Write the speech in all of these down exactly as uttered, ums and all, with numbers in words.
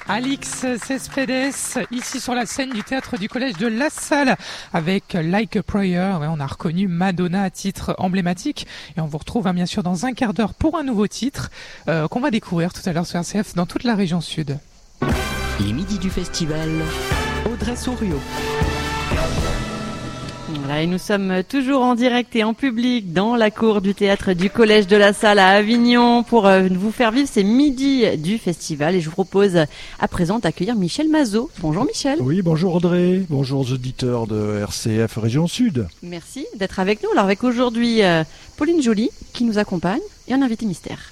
Alix Cespedes, ici sur la scène du théâtre du collège de La Salle, avec Like a Prayer. Ouais, on a reconnu Madonna à titre emblématique. Et on vous retrouve hein, bien sûr dans un quart d'heure pour un nouveau titre euh, qu'on va découvrir tout à l'heure sur R C F dans toute la région sud. Les midis du festival, Audrey Souriau. Voilà, et nous sommes toujours en direct et en public dans la cour du théâtre du Collège de la Salle à Avignon pour euh, vous faire vivre ces midis du festival. Et je vous propose à présent d'accueillir Michel Mazot. Bonjour Michel. Oui, bonjour Audrey, bonjour aux auditeurs de R C F Région Sud. Merci d'être avec nous. Alors avec aujourd'hui euh, Pauline Joly qui nous accompagne et un invité mystère.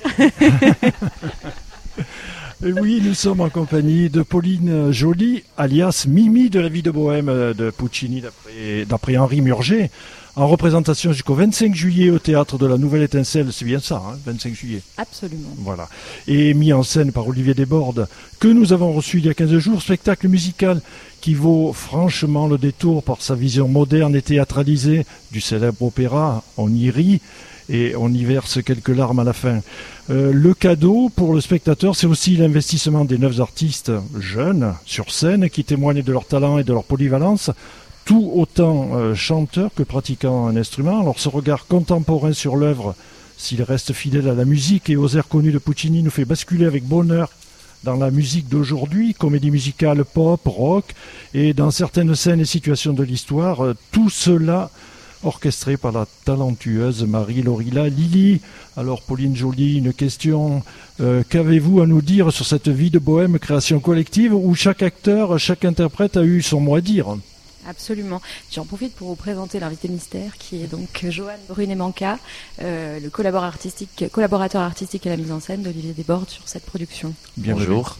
Et oui, nous sommes en compagnie de Pauline Joly, alias Mimi de la vie de Bohème de Puccini d'après, d'après Henri Murger, en représentation jusqu'au vingt-cinq juillet au théâtre de la Nouvelle Étincelle. C'est bien ça, hein, vingt-cinq juillet. Absolument. Voilà. Et mis en scène par Olivier Desbordes, que nous avons reçu il y a quinze jours, spectacle musical qui vaut franchement le détour par sa vision moderne et théâtralisée du célèbre opéra. On y rit et on y verse quelques larmes à la fin. Euh, le cadeau pour le spectateur, c'est aussi l'investissement des neuf artistes jeunes sur scène qui témoignent de leur talent et de leur polyvalence, tout autant euh, chanteurs que pratiquant un instrument. Alors ce regard contemporain sur l'œuvre, s'il reste fidèle à la musique et aux airs connus de Puccini, nous fait basculer avec bonheur dans la musique d'aujourd'hui, comédie musicale, pop, rock, et dans certaines scènes et situations de l'histoire, euh, tout cela orchestré par la talentueuse Marie Lorilla Lilly. Alors Pauline Joly, une question, euh, qu'avez-vous à nous dire sur cette vie de bohème, création collective, où chaque acteur, chaque interprète a eu son mot à dire? Absolument. J'en profite pour vous présenter l'invité mystère qui est donc Johan Brunet-Manca, euh, le collaborateur artistique, collaborateur artistique à la mise en scène d'Olivier Desbordes sur cette production. Bonjour.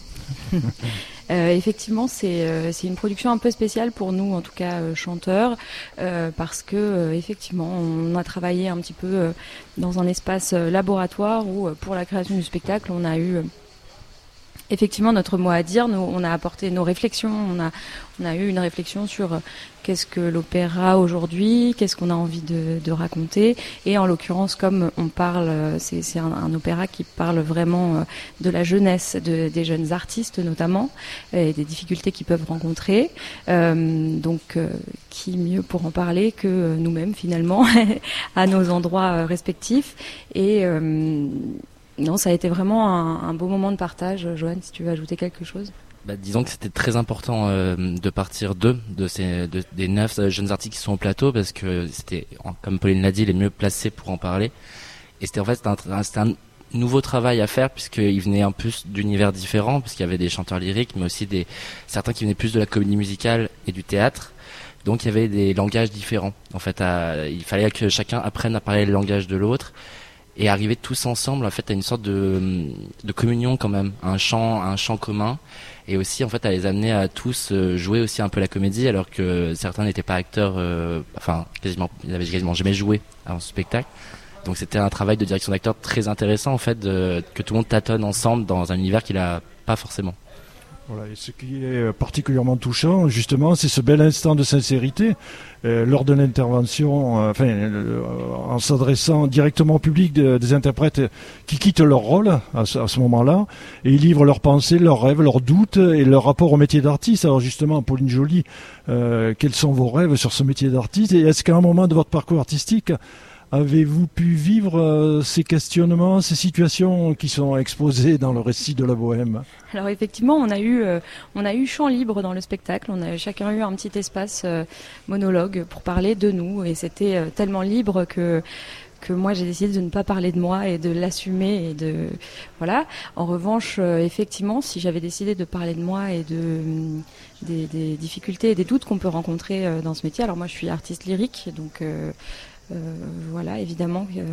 Euh, effectivement, c'est euh, c'est une production un peu spéciale pour nous, en tout cas euh, chanteurs, euh, parce que euh, effectivement, on a travaillé un petit peu euh, dans un espace euh, laboratoire où, euh, pour la création du spectacle, on a eu euh, effectivement notre mot à dire. Nous, on a apporté nos réflexions, on a on a eu une réflexion sur euh, qu'est-ce que l'opéra aujourd'hui, qu'est-ce qu'on a envie de, de raconter. Et en l'occurrence, comme on parle, c'est, c'est un, un opéra qui parle vraiment de la jeunesse, de, des jeunes artistes notamment, et des difficultés qu'ils peuvent rencontrer. Euh, donc, euh, qui mieux pour en parler que nous-mêmes finalement, à nos endroits respectifs. Et euh, non, ça a été vraiment un, un beau moment de partage. Johan, si tu veux ajouter quelque chose. Bah, disons que c'était très important euh, de partir d'eux, de ces, de, des neuf euh, jeunes artistes qui sont au plateau, parce que c'était, comme Pauline l'a dit, les mieux placés pour en parler. Et c'était en fait c'était un, c'était un nouveau travail à faire, puisqu'ils venaient un peu d'univers différents, puisqu'il y avait des chanteurs lyriques, mais aussi des certains qui venaient plus de la comédie musicale et du théâtre. Donc il y avait des langages différents. En fait, à, il fallait que chacun apprenne à parler le langage de l'autre. Et arriver tous ensemble en fait à une sorte de, de communion quand même, un chant, un chant commun, et aussi en fait à les amener à tous jouer aussi un peu la comédie, alors que certains n'étaient pas acteurs, euh, enfin quasiment, ils n'avaient quasiment jamais joué avant ce spectacle. Donc c'était un travail de direction d'acteur très intéressant en fait, de, que tout le monde tâtonne ensemble dans un univers qu'il a pas forcément. Voilà, et ce qui est particulièrement touchant, justement, c'est ce bel instant de sincérité euh, lors de l'intervention, euh, enfin, euh, en s'adressant directement au public de, des interprètes qui quittent leur rôle à ce, à ce moment-là, et ils livrent leurs pensées, leurs rêves, leurs doutes et leur rapport au métier d'artiste. Alors justement, Pauline Joly, euh, quels sont vos rêves sur ce métier d'artiste, et est-ce qu'à un moment de votre parcours artistique, avez-vous pu vivre euh, ces questionnements, ces situations qui sont exposées dans le récit de la Bohème? Alors effectivement, on a eu euh, on a eu champ libre dans le spectacle. On a chacun eu un petit espace euh, monologue pour parler de nous, et c'était euh, tellement libre que que moi j'ai décidé de ne pas parler de moi et de l'assumer et de voilà. En revanche, euh, effectivement, si j'avais décidé de parler de moi et de des, des difficultés et des doutes qu'on peut rencontrer euh, dans ce métier. Alors moi, je suis artiste lyrique, donc euh, Euh, voilà, évidemment, euh,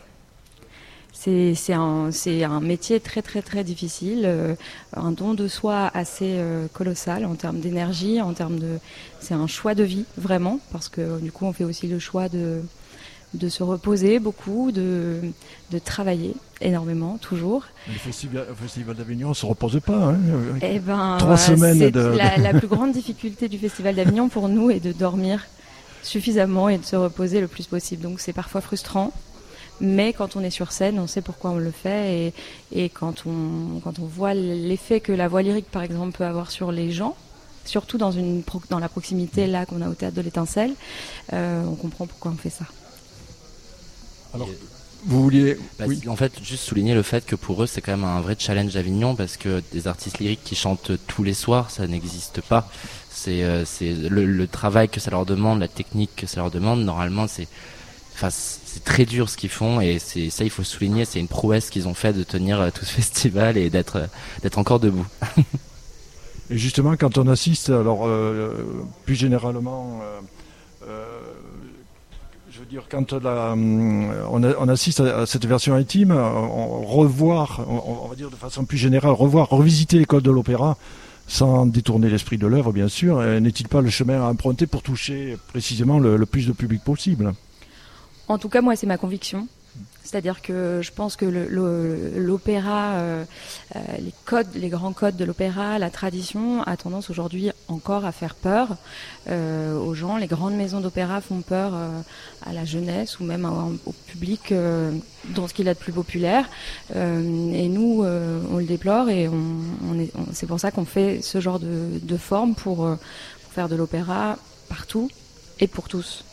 c'est, c'est, un, c'est un métier très très très difficile, euh, un don de soi assez euh, colossal en termes d'énergie, en termes de, c'est un choix de vie vraiment, parce que du coup on fait aussi le choix de de se reposer beaucoup, de de travailler énormément toujours. Le festival, le festival d'Avignon ne se repose pas. Hein, eh ben, trois voilà, semaines. C'est de... la, la plus grande difficulté du festival d'Avignon pour nous est de dormir suffisamment et de se reposer le plus possible. Donc c'est parfois frustrant, mais quand on est sur scène, on sait pourquoi on le fait, et, et quand on, quand on voit l'effet que la voix lyrique, par exemple, peut avoir sur les gens, surtout dans, une, dans la proximité là qu'on a au Théâtre de l'Étincelle, euh, on comprend pourquoi on fait ça. Alors, vous vouliez... Bah, oui. En fait, juste souligner le fait que pour eux, c'est quand même un vrai challenge d'Avignon, parce que des artistes lyriques qui chantent tous les soirs, ça n'existe pas. C'est, euh, c'est le, le travail que ça leur demande, la technique que ça leur demande. Normalement, c'est, enfin, c'est très dur ce qu'ils font, et c'est ça, il faut souligner. C'est une prouesse qu'ils ont fait de tenir euh, tout ce festival et d'être, euh, d'être encore debout. Et justement, quand on assiste, alors euh, plus généralement, euh, euh, je veux dire, quand la, on, a, on assiste à cette version intime, on, revoir, on, on va dire de façon plus générale, revoir, revisiter l'école de l'opéra, sans détourner l'esprit de l'œuvre, bien sûr, n'est-il pas le chemin à emprunter pour toucher précisément le, le plus de public possible? En tout cas, moi, c'est ma conviction. C'est-à-dire que je pense que le, le, l'opéra, euh, euh, les codes, les grands codes de l'opéra, la tradition a tendance aujourd'hui encore à faire peur euh, aux gens. Les grandes maisons d'opéra font peur euh, à la jeunesse ou même à, au public euh, dans ce qu'il a de plus populaire. Euh, et nous, euh, on le déplore, et on, on est, on, c'est pour ça qu'on fait ce genre de, de forme pour, euh, pour faire de l'opéra partout et pour tous.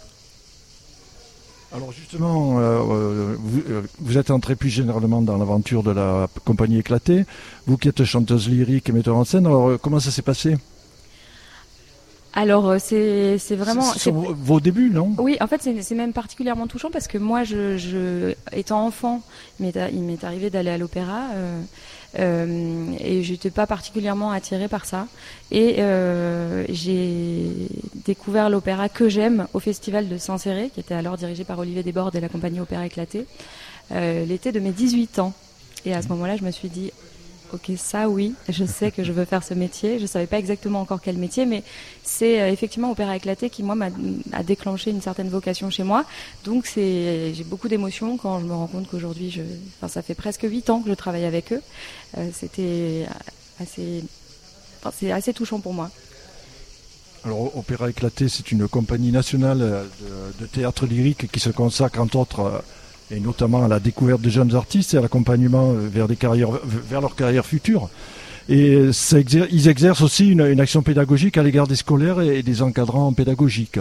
Alors justement, euh, vous, euh, vous êtes entré plus généralement dans l'aventure de la compagnie Éclatée, vous qui êtes chanteuse lyrique et metteur en scène, alors euh, comment ça s'est passé? Alors c'est c'est vraiment c'est, c'est vos, vos débuts, non? Oui, en fait c'est c'est même particulièrement touchant parce que moi, je, je étant enfant, il m'est, il m'est arrivé d'aller à l'opéra euh, euh, et j'étais pas particulièrement attirée par ça. Et euh, j'ai découvert l'opéra que j'aime au festival de Saint-Céré, qui était alors dirigé par Olivier Desbordes et la compagnie Opéra Éclaté, euh, l'été de mes dix-huit ans. Et à ce moment-là, je me suis dit, ok, ça oui, je sais que je veux faire ce métier. Je savais pas exactement encore quel métier, mais c'est euh, effectivement Opéra Éclaté qui, moi, m'a a déclenché une certaine vocation chez moi. Donc c'est, j'ai beaucoup d'émotions quand je me rends compte qu'aujourd'hui, je, enfin, ça fait presque huit ans que je travaille avec eux. Euh, c'était assez, enfin, c'est assez touchant pour moi. Alors, Opéra Éclaté, c'est une compagnie nationale de, de théâtre lyrique qui se consacre, entre autres, et notamment à la découverte de jeunes artistes et à l'accompagnement vers, des carrières, vers leur carrière future. Et ça exer- ils exercent aussi une, une action pédagogique à l'égard des scolaires et des encadrants pédagogiques.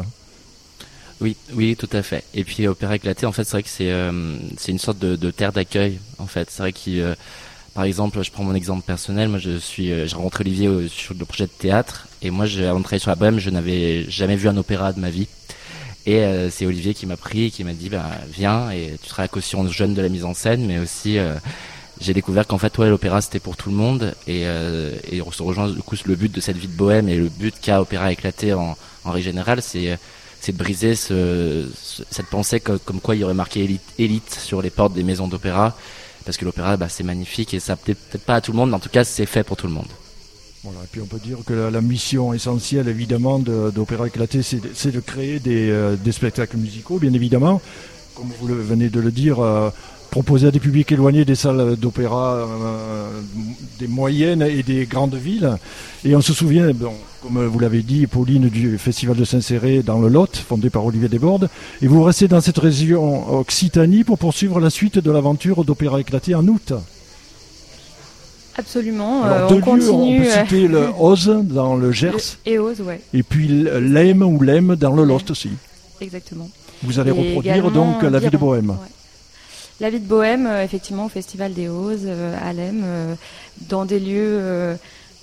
Oui, oui, tout à fait. Et puis Opéra Éclaté, en fait, c'est vrai que c'est euh, c'est une sorte de, de terre d'accueil. En fait, c'est vrai qu'il, euh, par exemple, je prends mon exemple personnel. Moi, je suis, euh, j'ai rencontré Olivier euh, sur le projet de théâtre, et moi, j'ai avant de travailler sur la Bohème, je n'avais jamais vu un opéra de ma vie. Et euh, c'est Olivier qui m'a pris, qui m'a dit, bah, viens, et tu seras la caution jeune de la mise en scène, mais aussi euh, j'ai découvert qu'en fait, ouais, l'opéra c'était pour tout le monde, et, euh, et on se rejoint du coup le but de cette vie de bohème, et le but qu'a Opéra Éclaté en, en règle générale, c'est c'est de briser ce, ce, cette pensée comme, comme quoi il y aurait marqué élite, élite sur les portes des maisons d'opéra, parce que l'opéra, bah, c'est magnifique, et ça plaît peut-être pas à tout le monde, mais en tout cas, c'est fait pour tout le monde. Voilà, et puis on peut dire que la, la mission essentielle, évidemment, de, d'Opéra Éclaté, c'est, c'est de créer des, euh, des spectacles musicaux, bien évidemment, comme vous le, venez de le dire, euh, proposer à des publics éloignés des salles d'opéra, euh, des moyennes et des grandes villes. Et on se souvient, bon, comme vous l'avez dit, Pauline, du Festival de Saint-Céré dans le Lot, fondé par Olivier Desbordes, et vous restez dans cette région Occitanie pour poursuivre la suite de l'aventure d'Opéra Éclaté en août. Absolument. Alors, euh, deux on lieux, continue. on peut citer le Oz dans le Gers. Le Eos, ouais. Et puis l'Aime ou l'Aime dans le Lot aussi. Exactement. Vous allez Et reproduire donc La Vie de Bohème. Ouais. La Vie de Bohème, euh, effectivement, au Festival des Ozes, euh, à l'Aime, euh, dans des lieux. Euh,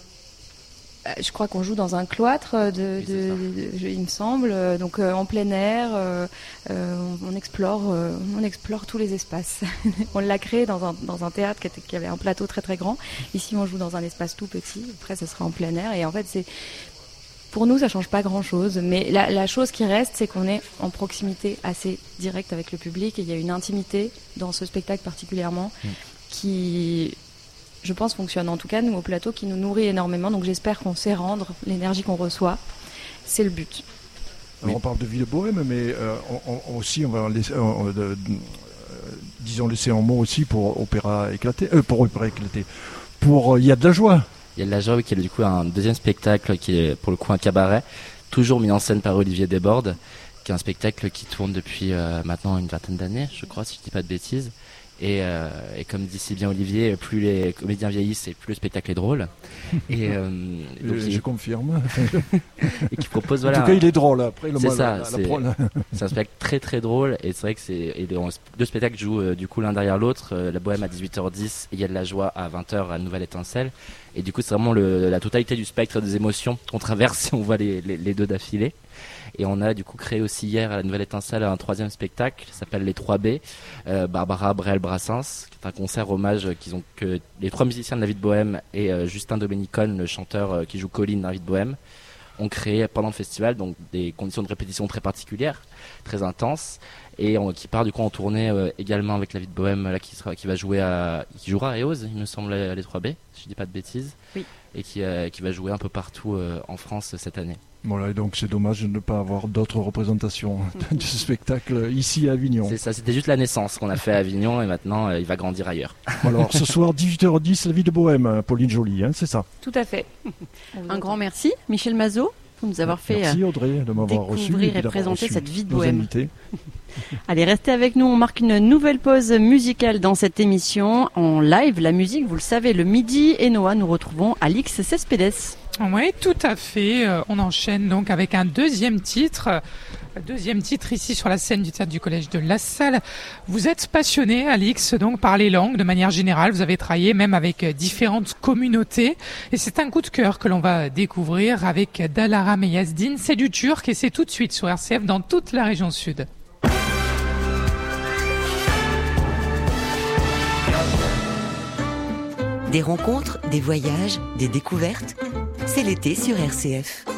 je crois qu'on joue dans un cloître, de, Oui, de, de, de, il me semble, euh, donc euh, en plein air. Euh, euh, on, on explore, euh, on explore tous les espaces. On l'a créé dans un dans un théâtre qui, était, qui avait un plateau très très grand. Ici, on joue dans un espace tout petit. Après, ce sera en plein air. Et en fait, c'est pour nous, ça change pas grand-chose, mais la, la chose qui reste, c'est qu'on est en proximité assez directe avec le public, et il y a une intimité dans ce spectacle particulièrement mmh. qui, je pense, fonctionne en tout cas, nous, au plateau, qui nous nourrit énormément, donc j'espère qu'on sait rendre l'énergie qu'on reçoit. C'est le but. Alors, oui. On parle de Vie de Bohème, mais euh, on, on, aussi, on va laisser, on, de, de, disons, laisser un mot aussi pour Opéra Éclaté, euh, pour Opéra Éclaté, pour Il y a de la joie. Il y a de la joie, qui est du coup un deuxième spectacle qui est pour le coup un cabaret, toujours mis en scène par Olivier Desbordes, qui est un spectacle qui tourne depuis euh, maintenant une vingtaine d'années, je crois, si je dis pas de bêtises. Et, euh, et comme dit si bien Olivier, plus les comédiens vieillissent et plus le spectacle est drôle. Et euh, donc je, il... je confirme. et qui propose voilà. En tout cas, il est drôle. Après, le c'est moi, ça. la, c'est... la, la... c'est un spectacle très très drôle et c'est vrai que c'est et les deux spectacles jouent euh, du coup l'un derrière l'autre. Euh, la Bohème à dix-huit heures dix et il y a de la joie à vingt heures à Nouvelle Étincelle. Et du coup, c'est vraiment le, la totalité du spectre des émotions qu'on traverse si on voit les, les, les deux d'affilée. Et on a du coup créé aussi hier à la Nouvelle Étincelle un troisième spectacle qui s'appelle Les trois B, euh, Barbara, Brel, Brassens, qui est un concert hommage qu'ils ont que les trois musiciens de La Vie de Bohème et euh, Justin Domenicone, le chanteur euh, qui joue Colline dans La Vie de Bohème, ont créé pendant le festival, donc des conditions de répétition très particulières, très intenses, et on, qui part du coup en tournée euh, également avec La Vie de Bohème, là qui sera, qui va jouer à, qui jouera à Eose, il me semble, à Les trois B, si je dis pas de bêtises, oui. et qui, euh, qui va jouer un peu partout euh, en France cette année. Voilà, et donc c'est dommage de ne pas avoir d'autres représentations de ce spectacle ici à Avignon. C'est ça, c'était juste la naissance qu'on a fait à Avignon et maintenant euh, il va grandir ailleurs. Alors ce soir, dix-huit heures dix, La Vie de Bohème, Pauline Joly, hein, c'est ça. Tout à fait. Un grand merci, Michel Mazot, pour nous avoir fait merci Audrey de m'avoir reçu. découvrir et, et présenter reçu cette Vie de nos Bohème. invités. Allez, restez avec nous, on marque une nouvelle pause musicale dans cette émission. En live, la musique, vous le savez, le midi. Et Noah, nous retrouvons Alix Cespedes. Oui, tout à fait. Euh, on enchaîne donc avec un deuxième titre. Deuxième titre ici sur la scène du théâtre du Collège de La Salle. Vous êtes passionné, Alix, donc par les langues de manière générale. Vous avez travaillé même avec différentes communautés. Et c'est un coup de cœur que l'on va découvrir avec Dalara Meyazdin. C'est du turc et c'est tout de suite sur R C F dans toute la région sud. Des rencontres, des voyages, des découvertes. C'est l'été sur R C F.